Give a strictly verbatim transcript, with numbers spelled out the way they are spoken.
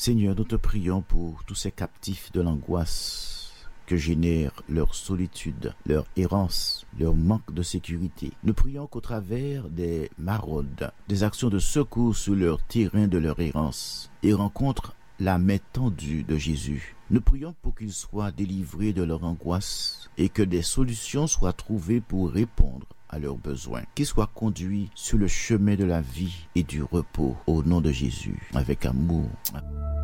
Seigneur, nous te prions pour tous ces captifs de l'angoisse que génère leur solitude, leur errance, leur manque de sécurité. Nous prions qu'au travers des maraudes, des actions de secours sur leur terrain de leur errance, ils rencontrent la main tendue de Jésus. Nous prions pour qu'ils soient délivrés de leur angoisse et que des solutions soient trouvées pour répondre à leurs besoins, qu'ils soient conduits sur le chemin de la vie et du repos au nom de Jésus, avec amour.